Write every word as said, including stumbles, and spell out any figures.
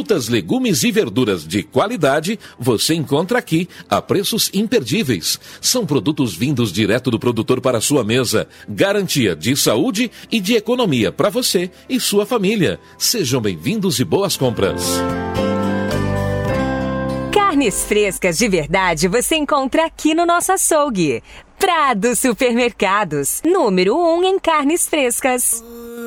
Frutas, legumes e verduras de qualidade você encontra aqui a preços imperdíveis. São produtos vindos direto do produtor para a sua mesa. Garantia de saúde e de economia para você e sua família. Sejam bem-vindos e boas compras. Carnes frescas de verdade você encontra aqui no nosso açougue. Prado Supermercados, número um em carnes frescas.